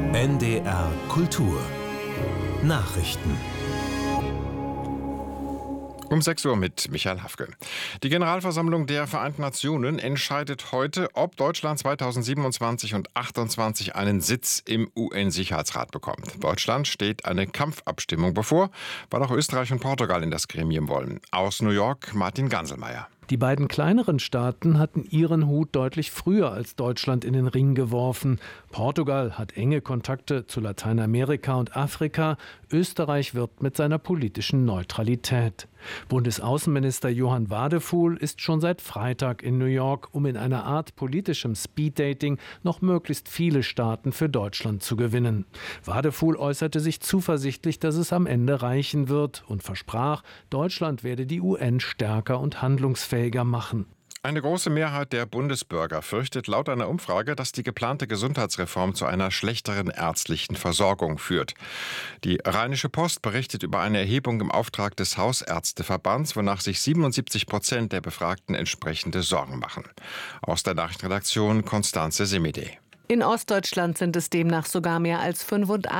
NDR Kultur Nachrichten. Um 6 Uhr mit Michael Hafke. Die Generalversammlung der Vereinten Nationen entscheidet heute, ob Deutschland 2027 und 2028 einen Sitz im UN-Sicherheitsrat bekommt. Deutschland steht eine Kampfabstimmung bevor, weil auch Österreich und Portugal in das Gremium wollen. Aus New York Martin Ganselmeier. Die beiden kleineren Staaten hatten ihren Hut deutlich früher als Deutschland in den Ring geworfen. Portugal hat enge Kontakte zu Lateinamerika und Afrika. Österreich wirbt mit seiner politischen Neutralität. Bundesaußenminister Johann Wadefuhl ist schon seit Freitag in New York, um in einer Art politischem Speeddating noch möglichst viele Staaten für Deutschland zu gewinnen. Wadefuhl äußerte sich zuversichtlich, dass es am Ende reichen wird und versprach, Deutschland werde die UN stärker und handlungsfähiger machen. Eine große Mehrheit der Bundesbürger fürchtet laut einer Umfrage, dass die geplante Gesundheitsreform zu einer schlechteren ärztlichen Versorgung führt. Die Rheinische Post berichtet über eine Erhebung im Auftrag des Hausärzteverbands, wonach sich 77% der Befragten entsprechende Sorgen machen. Aus der Nachrichtenredaktion Constanze Semide. In Ostdeutschland sind es demnach sogar mehr als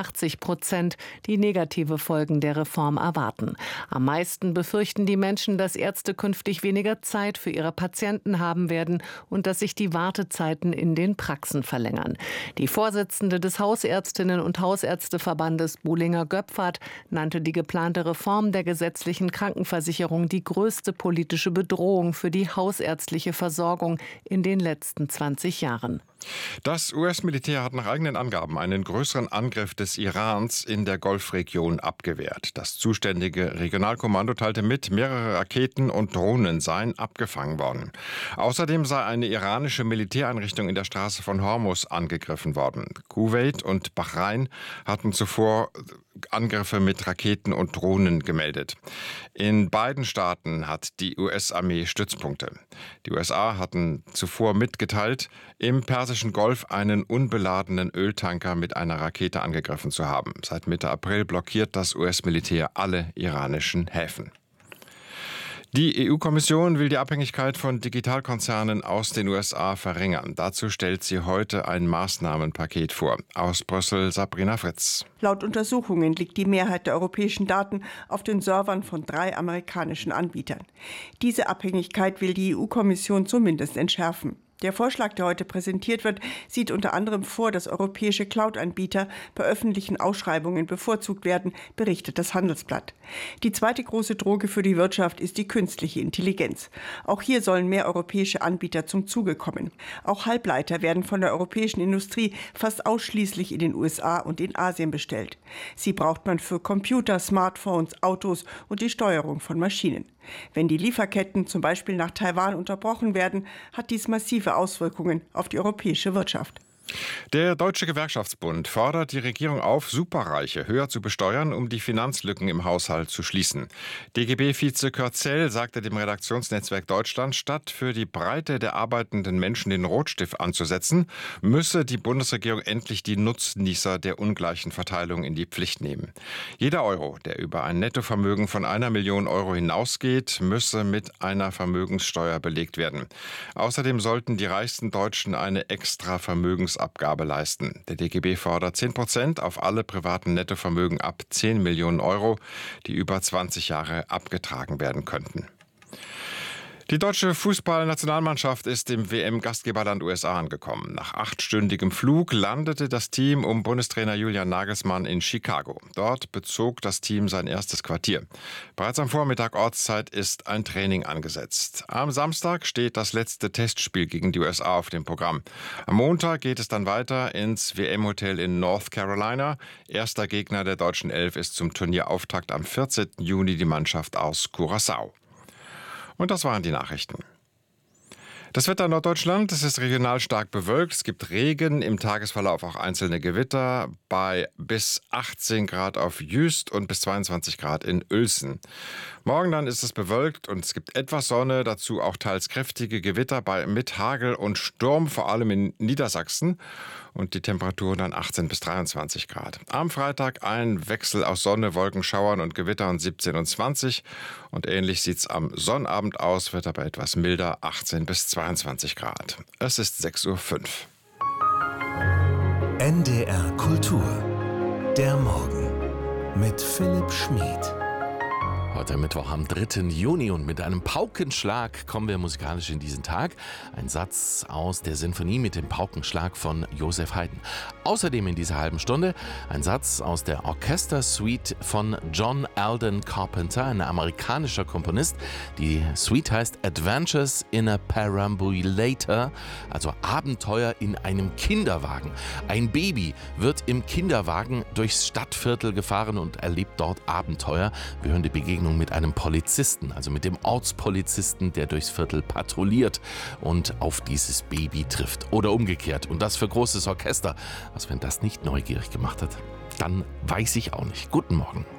85%, die negative Folgen der Reform erwarten. Am meisten befürchten die Menschen, dass Ärzte künftig weniger Zeit für ihre Patienten haben werden und dass sich die Wartezeiten in den Praxen verlängern. Die Vorsitzende des Hausärztinnen- und Hausärzteverbandes Buhlinger-Göpfert nannte die geplante Reform der gesetzlichen Krankenversicherung die größte politische Bedrohung für die hausärztliche Versorgung in den letzten 20 Jahren. Das US-Militär hat nach eigenen Angaben einen größeren Angriff des Irans in der Golfregion abgewehrt. Das zuständige Regionalkommando teilte mit, mehrere Raketen und Drohnen seien abgefangen worden. Außerdem sei eine iranische Militäreinrichtung in der Straße von Hormuz angegriffen worden. Kuwait und Bahrain hatten zuvor Angriffe mit Raketen und Drohnen gemeldet. In beiden Staaten hat die US-Armee Stützpunkte. Die USA hatten zuvor mitgeteilt, im Persischen Golf einen unbeladenen Öltanker mit einer Rakete angegriffen zu haben. Seit Mitte April blockiert das US-Militär alle iranischen Häfen. Die EU-Kommission will die Abhängigkeit von Digitalkonzernen aus den USA verringern. Dazu stellt sie heute ein Maßnahmenpaket vor. Aus Brüssel Sabrina Fritz. Laut Untersuchungen liegt die Mehrheit der europäischen Daten auf den Servern von 3 amerikanischen Anbietern. Diese Abhängigkeit will die EU-Kommission zumindest entschärfen. Der Vorschlag, der heute präsentiert wird, sieht unter anderem vor, dass europäische Cloud-Anbieter bei öffentlichen Ausschreibungen bevorzugt werden, berichtet das Handelsblatt. Die zweite große Droge für die Wirtschaft ist die künstliche Intelligenz. Auch hier sollen mehr europäische Anbieter zum Zuge kommen. Auch Halbleiter werden von der europäischen Industrie fast ausschließlich in den USA und in Asien bestellt. Sie braucht man für Computer, Smartphones, Autos und die Steuerung von Maschinen. Wenn die Lieferketten zum Beispiel nach Taiwan unterbrochen werden, hat dies massive Auswirkungen auf die europäische Wirtschaft. Der Deutsche Gewerkschaftsbund fordert die Regierung auf, Superreiche höher zu besteuern, um die Finanzlücken im Haushalt zu schließen. DGB-Vize Körzel sagte dem Redaktionsnetzwerk Deutschland, statt für die Breite der arbeitenden Menschen den Rotstift anzusetzen, müsse die Bundesregierung endlich die Nutznießer der ungleichen Verteilung in die Pflicht nehmen. Jeder Euro, der über ein Nettovermögen von 1 Million Euro hinausgeht, müsse mit einer Vermögenssteuer belegt werden. Außerdem sollten die reichsten Deutschen eine extra Vermögensabgabe leisten. Der DGB fordert 10% auf alle privaten Nettovermögen ab 10 Millionen Euro, die über 20 Jahre abgetragen werden könnten. Die deutsche Fußballnationalmannschaft ist im WM-Gastgeberland USA angekommen. Nach 8-stündigem Flug landete das Team um Bundestrainer Julian Nagelsmann in Chicago. Dort bezog das Team sein erstes Quartier. Bereits am Vormittag Ortszeit ist ein Training angesetzt. Am Samstag steht das letzte Testspiel gegen die USA auf dem Programm. Am Montag geht es dann weiter ins WM-Hotel in North Carolina. Erster Gegner der deutschen Elf ist zum Turnierauftakt am 14. Juni die Mannschaft aus Curaçao. Und das waren die Nachrichten. Das Wetter in Norddeutschland, es ist regional stark bewölkt. Es gibt Regen, im Tagesverlauf auch einzelne Gewitter bei bis 18 Grad auf Jüst und bis 22 Grad in Uelzen. Morgen dann ist es bewölkt und es gibt etwas Sonne, dazu auch teils kräftige Gewitter mit Hagel und Sturm, vor allem in Niedersachsen. Und die Temperaturen dann 18 bis 23 Grad. Am Freitag ein Wechsel aus Sonne, Wolkenschauern und Gewittern 17 und 20. Und ähnlich sieht es am Sonnabend aus, wird aber etwas milder, 18 bis 22 Grad. Es ist 6:05 Uhr. NDR Kultur. Der Morgen mit Philipp Schmid. Heute Mittwoch am 3. Juni und mit einem Paukenschlag kommen wir musikalisch in diesen Tag. Ein Satz aus der Sinfonie mit dem Paukenschlag von Joseph Haydn. Außerdem in dieser halben Stunde ein Satz aus der Orchestersuite von John Alden Carpenter, ein amerikanischer Komponist. Die Suite heißt Adventures in a Perambulator, also Abenteuer in einem Kinderwagen. Ein Baby wird im Kinderwagen durchs Stadtviertel gefahren und erlebt dort Abenteuer. Wir hören die Begegnung mit einem Polizisten, also mit dem Ortspolizisten, der durchs Viertel patrouilliert und auf dieses Baby trifft. Oder umgekehrt. Und das für großes Orchester. Was, wenn das nicht neugierig gemacht hat? Dann weiß ich auch nicht. Guten Morgen.